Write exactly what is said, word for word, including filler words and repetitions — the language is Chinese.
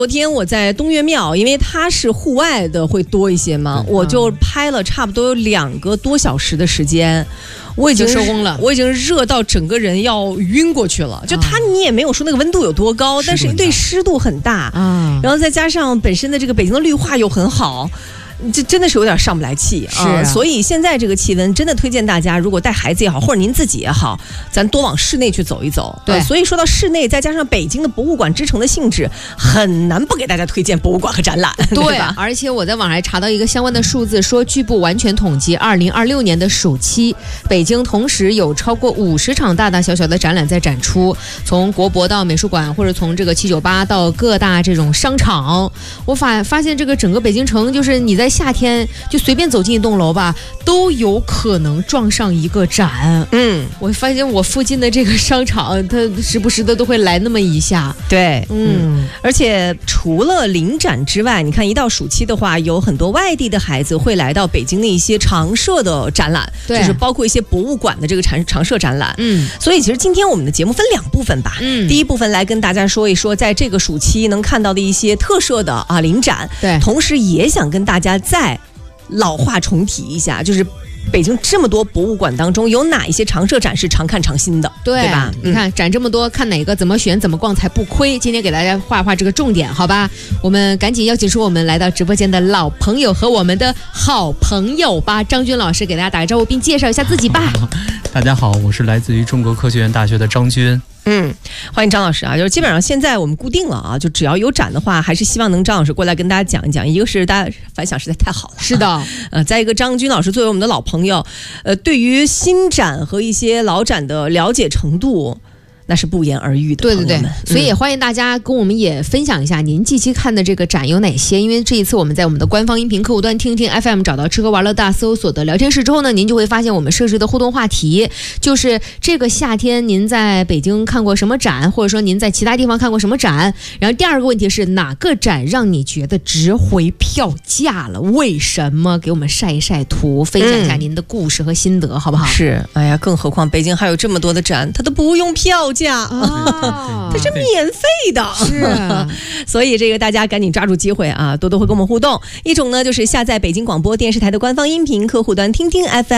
昨天我在东岳庙，因为它是户外的会多一些嘛，我就拍了差不多有两个多小时的时间。我已经收工了， 我已经热到整个人要晕过去了。就它你也没有说那个温度有多高，但是对湿度很大，然后再加上本身的这个北京的绿化又很好。这真的是有点上不来气啊！啊所以现在这个气温真的推荐大家，如果带孩子也好，或者您自己也好，咱多往室内去走一走。 对， 啊、所以说到室内，再加上北京的博物馆之城的性质，很难不给大家推荐博物馆和展览，对, 对吧？ 而且我在网上查到一个相关的数字，说据不完全统计，二零二六年的暑期，北京同时有超过五十场大大小小的展览在展出，从国博到美术馆，或者从这个七九八到各大这种商场，我发发现这个整个北京城，就是你在夏天就随便走进一栋楼吧，都有可能撞上一个展。 嗯， 我发现我附近的这个商场，它时不时的都会来那么一下。 对， 嗯， 嗯而且除了临展之外，你看一到暑期的话，有很多外地的孩子会来到北京的一些常设的展览， 对， 就是包括一些博物馆的这个常常设展览。 嗯， 所以其实今天我们的节目分两部分吧。 嗯， 第一部分来跟大家说一说，在这个暑期能看到的一些特色的啊临展， 对， 同时也想跟大家再老话重提一下，就是北京这么多博物馆当中，有哪一些常设展是常看常新的， 对, 对吧？ 你看、嗯、展这么多，看哪个怎么选怎么逛才不亏。今天给大家画画这个重点，好吧？我们赶紧邀请出我们来到直播间的老朋友和我们的好朋友吧。张军老师给大家打个招呼，并介绍一下自己吧。 大家好，我是来自于中国科学院大学的张军。 嗯，欢迎张老师啊！就是基本上现在我们固定了啊，就只要有展的话，还是希望能张老师过来跟大家讲一讲。一个是大家反响实在太好了， 是的， 呃，再一个张军老师作为我们的老朋友，呃，对于新展和一些老展的了解程度，那是不言而喻的。 对对对， 嗯、 所以也欢迎大家跟我们也分享一下您近期看的这个展有哪些。因为这一次我们在我们的官方音频客户端听听 F M 找到吃喝玩乐大搜索的聊天室之后呢，您就会发现我们设置的互动话题就是这个夏天您在北京看过什么展，或者说您在其他地方看过什么展。然后第二个问题是哪个展让你觉得值回票价了，为什么？给我们晒一晒图，分享一下您的故事和心得、嗯、好不好？ 是，哎呀，更何况北京还有这么多的展，它都不用票价啊，它是免费的， 是， 所以这个大家赶紧抓住机会啊，多多会跟我们互动。一种呢就是下载北京广播电视台的官方音频客户端听听 F M。